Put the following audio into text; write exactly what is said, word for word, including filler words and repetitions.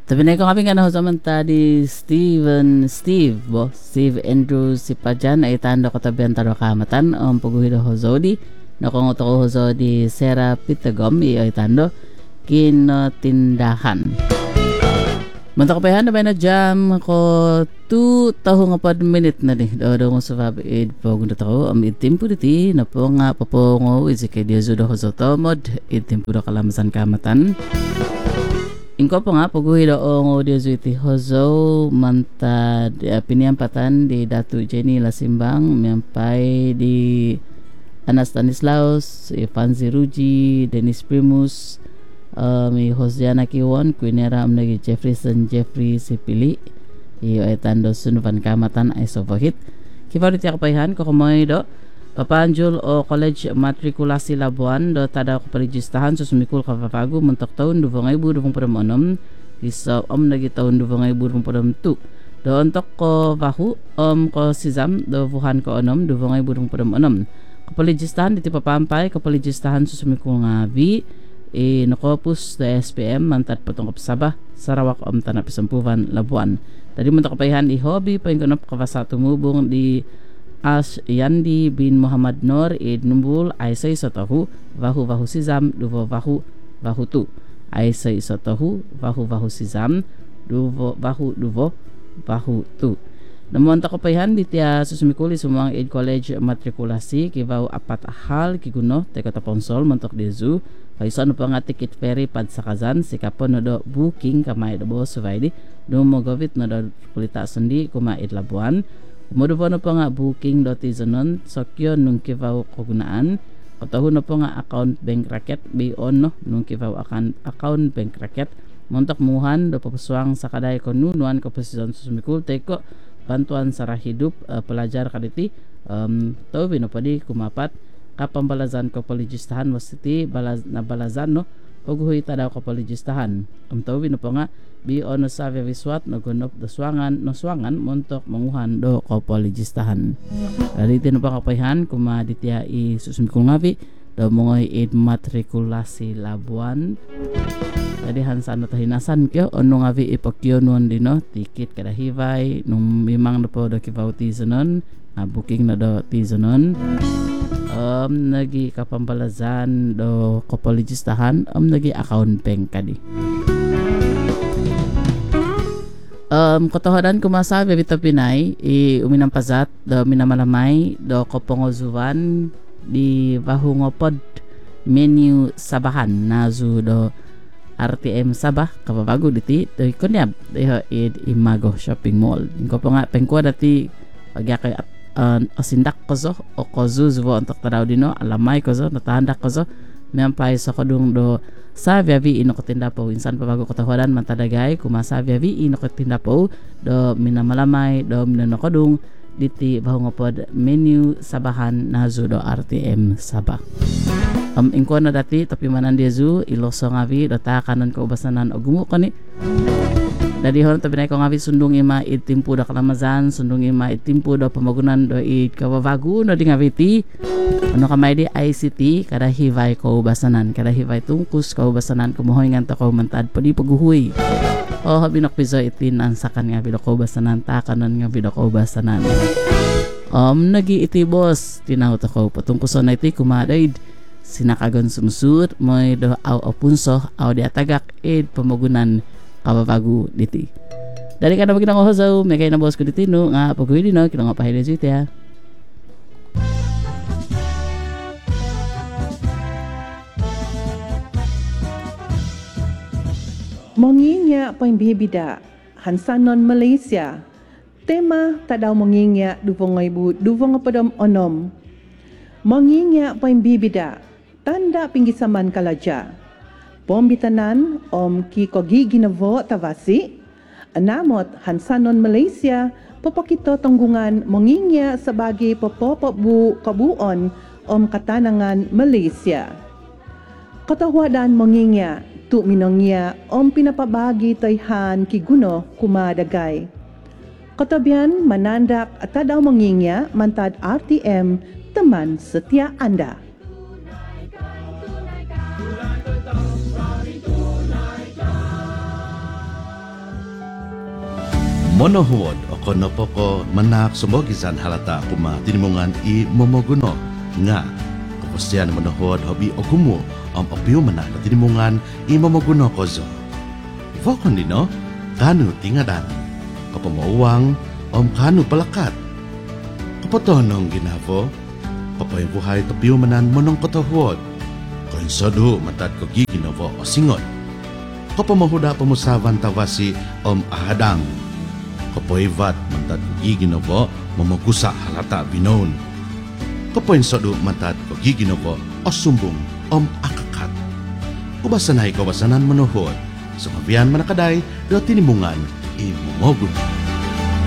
Tapi na kami nga na zaman tadi Steven Steve bo Steve Andrew Sipajan ay tando katabihan taro kamatan ang paghuhido hozodi na kung ito ko hozodi Sarah Pitagom ay tando kinatindahan. Manta ko pahan na ba na jam ko two taho nga pod minute na ni do mo sa fabid po gunda ko am itimpo diti na po nga papongo izike diazo do hozotomod itimpo do kalamasan kamatan. Ingko po nga paghuhi doong audio zuiti hozo manta uh, piniampatan di Datu Jenny Lasimbang miampay di Anas Stanislaus, Fanzi Ruji, Dennis Primus, uh, may Hosdiana Kiwon, Quinera amnagi Jefferson Jeffrey Sipili, iyo ay tando sunuvan kamatan ay sovohit. Kifarit yakapayhan ko kumoy do Papanjul o college matrikulasi Labuan do tada ko paregistahan so sumikul ka papago muntok taon duvong ay budong padam onom isa om nagi taon duvong ay budong padam tu do ontok ko bahu om ko sizam do vuhan ko onom duvong ay budong padam onom ko paregistahan diti papampay ko paregistahan so sumikul nga vi e nakopus do S P M mantat patong kapsaba Sarawak om tanap isampuvan Labuan tadi muntok kapayhan i hobby paingkonop kavasa tumubong di As Yandi bin Muhammad Nur id numbul Aisay Sotahu Vahu Vahu Sizam Duvo Vahu Vahu Tu Aisay Sotahu Vahu Vahu Sizam Duvo Vahu Duvo Vahu Tu Namun takopayhan di tia susumikuli sumang id college matrikulasi kivaw apat ahal kiguno teka taponsol mentok dezu kaysa ano pa nga ticket ferry pad sa kazan sikapon no do booking kamay do bo suvaidi do mo govit no do kulita sendi kumaid Labuan Umudupo na po nga booking doti zanon sokyo nung kivaw kogunaan kataho na po nga account bank racket bayon no nung kivaw account account bank racket montak muhan do papaswang sa kaday ko nunuan ko posisyon sa sumikul teko bantuan sa rahidup uh, pelajar kaditi um, tao binapadi kumapat kapambalazan ko palijistahan wasiti balaz, na balazan no paghuhi tadaw ko palijistahan um, tao binapo nga biyon no sa viswat no gunop do swangan no swangan montok manguhan do ko palijistahan diti no pakapayhan kumaditya i susumikul ngavi do mongoy id matrikulasi Labuan tadi hansan no tahinasan kyo ono ngavi ipakyo nuan dino tikit kada hivay nung mimang na po do kivaw tizonon uh, booking na do tizonon um, nagi kapambalazan do ko palijistahan um, nagi account bank kadi Um, kotohodan kumasa bebito Pinay i uminang pazat do minamalamay do kopongozuan di bahungopod menu sabahan nazu do R T M Sabah kapabago diti do ikonyab do id Imago Shopping Mall ko po nga pengko dati agya kay uh, osindak kozo o kozu zuvo antok tadaw dino alamay kozo natahandak kozo miampay sa kodung do sa viavi inokotinda po insan pabago kotahodan mantadagay kumasa viavi inokotinda po do minamalamay do minanokodung diti bahungopod menu sabahan nazu do R T M Sabah um, ingko na dati tapi manan dezu iloso ngavi do ta kanon ko ubasanan o gumu ko ni dadi hon tabi ko ngavi sundung ima itimpu do kalamazan sundung ima itimpu do pamagunan do it kawawagu no di ngaviti ano kamay di I C T kada hivay ko ubasanan kada hivay tungkus ko ubasanan kumuhoy ngan to ko mantad padi paguhuy oh binok piso itin ansakan nga bidok ko ubasanan ta kanon nga bidok ko ubasanan um nagi iti boss tinaw to ko patungkuson na iti kumadaid sinakagon sumsud moy do aw opunso aw di atagak id pamagunan kababago diti dari kada magina ko hozo may kay na boss ko diti no nga paghuy dino kinang pahili jud ya Monginya paimbibida Hansanon Malaysia tema tadaw monginya duvong ibu duvong padom onom monginya paimbibida tanda pinggisaman kalaja pombitanan om kikogi ginavo tavasi anamot Hansanon Malaysia popakito tanggungan monginya sebagai popopobu kabuon om katanangan Malaysia katawhadan monginya tu minongya om pinapabagi tayhan kiguno kumadagay. Katabian manandak at tadaw mangingya mantad R T M teman setia Anda. Monohuod o kono po ko manak sumogisan halata kuma tinimungan i momoguno nga kapusyan monohuod hobi o kumu om opiu manak na tinimungan i momoguno ko zo. Vokon dino kanu tingadan kapamauwang om kanu palakat kapotonong ginavo kapay buhay tapiu manan monong kotohuod koinsodu matad ko giginovo o singot kapamahuda pamusavan tawasi om ahadang kapoivat matad ko giginovo mamagusa halata binon kapoin sodu matad ko giginovo o sumbong om akakat kubasanay kawasanan manohod sumabian manakaday do tinimungan i momogun.